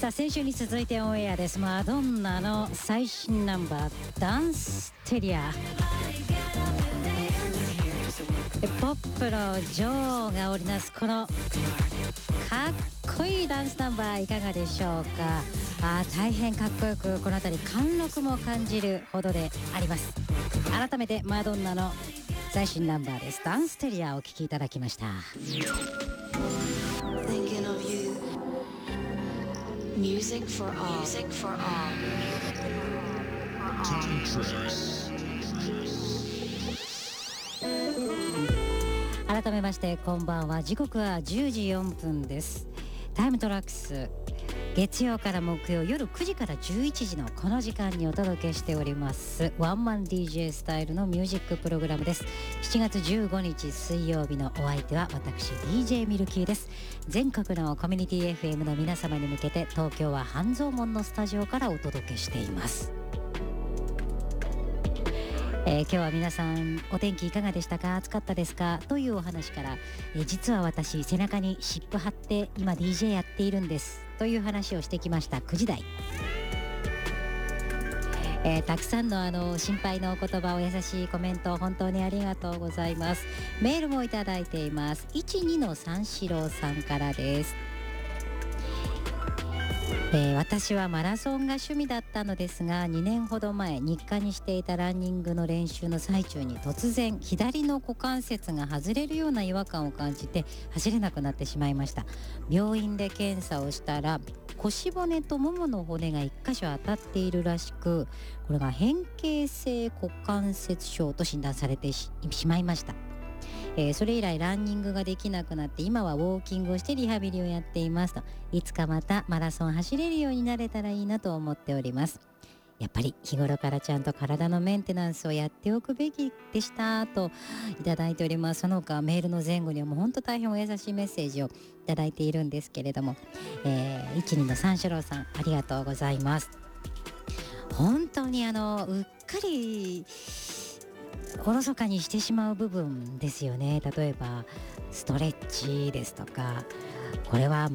さあ先週に続いてオンエアです。マドンナの最新ナンバーダンステリア。ポップの女王が織りなすこのかっこいいダンスナンバーいかがでしょうか。大変かっこよく、この辺り貫禄も感じるほどであります。改めてマドンナの最新ナンバーです。ダンステリアをお聴きいただきました。 Thinking of you. Music for all. Music for all. Time Tracks. 改めましてこんばんは。時刻は10時4分です。タイムトラックス、月曜から木曜夜9時から11時のこの時間にお届けしておりますワンマン DJ スタイルのミュージックプログラムです。7月15日水曜日のお相手は私 DJ ミルキーです。全国のコミュニティ FM の皆様に向けて東京は半蔵門のスタジオからお届けしています。今日は皆さんお天気いかがでしたか。暑かったですかというお話から、実は私背中に湿布貼って今 DJ やっているんですという話をしてきました。9時台、たくさんの心配のお言葉、お優しいコメント本当にありがとうございます。メールもいただいています。12の三四郎さんからです。私はマラソンが趣味だったのですが、2年ほど前日課にしていたランニングの練習の最中に突然左の股関節が外れるような違和感を感じて走れなくなってしまいました。病院で検査をしたら腰骨とももの骨が1箇所当たっているらしく、これが変形性股関節症と診断されて しまいました。それ以来ランニングができなくなって、今はウォーキングをしてリハビリをやっていますと。いつかまたマラソン走れるようになれたらいいなと思っております。やっぱり日頃からちゃんと体のメンテナンスをやっておくべきでしたといただいております。その他メールの前後にはもう本当大変お優しいメッセージをいただいているんですけれども、12の三四郎さんありがとうございます。本当にうっかりおろそかにしてしまう部分ですよね。例えばストレッチですとか、これは